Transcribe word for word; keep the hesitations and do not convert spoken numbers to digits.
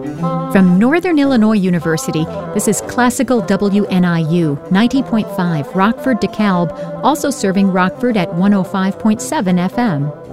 From Northern Illinois University, this is Classical W N I U, ninety point five, Rockford, DeKalb, also serving Rockford at one oh five point seven F M.